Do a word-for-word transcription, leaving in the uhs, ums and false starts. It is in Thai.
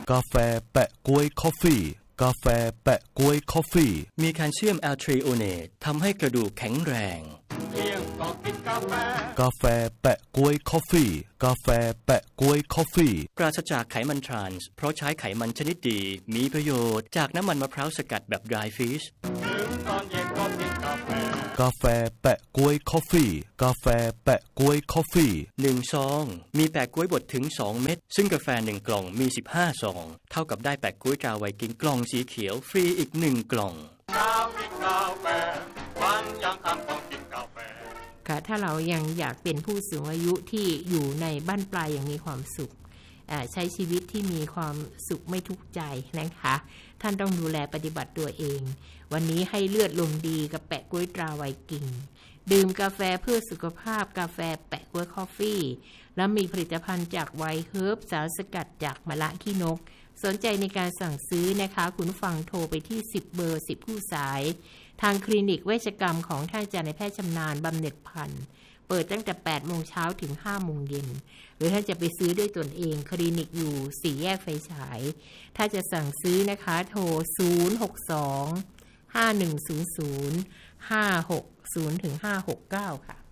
กาแฟแปะก๊วยคอฟฟี่กาแฟแปะก๊วยคอฟฟี่มีแคลเซียมแอลทรีโอเนตทำให้กระดูกแข็งแรงเที่ยงก็กินกาแฟกาแฟแปะก๊วยคอฟฟี่กาแฟแปะก๊วยคอฟฟี่ปราศจากไขมันทรานส์เพราะใช้ไขมันชนิดดีมีประโยชน์จากน้ำมันมะพร้าวสกัดแบบ dry fish ถึงตอนเย็นก็กินกาแฟกาแฟแปะก๊วยคอฟฟี่กาแฟแปะก๊วยคอฟฟี่หนึ่งซองมีแปะก๊วยบดถึงสองเม็ดซึ่งกาแฟหนึ่งกล่องมีสิบห้าซองเท่ากับได้แปะก๊วยตราไวกิ้งกล่องสีเขียวฟรีอีกหนึ่งกล่องเช้ากินกาแฟวันยังค่ำต้องกินกาแฟค่ะถ้าเรายังอยากเป็นผู้สูงอายุที่อยู่ในบ้านปลายอย่างมีความสุขใช้ชีวิตที่มีความสุขไม่ทุกข์ใจนะคะท่านต้องดูแลปฏิบัติตัวเองวันนี้ให้เลือดลมดีกับแปะก๊วยตราไวกิ้งดื่มกาแฟเพื่อสุขภาพกาแฟแปะก๊วยคอฟฟี่แล้วมีผลิตภัณฑ์จากไวเฮิร์บสารสกัดจากมะละขี้นกสนใจในการสั่งซื้อนะคะคุณฟังโทรไปที่สิบเบอร์สิบคู่สายทางคลินิกเวชกรรมของท่านอาจารย์นายแพทย์ชำนาญบำเหน็จพันธ์เปิดตั้งแต่ แปดโมงเช้าถึง ห้าโมงเย็นหรือถ้าจะไปซื้อด้วยตนเองคลินิกอยู่สี่แยกไฟฉายถ้าจะสั่งซื้อนะคะโทรศูนย์ หก สอง ห้า หนึ่ง ศูนย์ ศูนย์ ห้า หก ศูนย์ ถึง ห้า หก เก้าค่ะ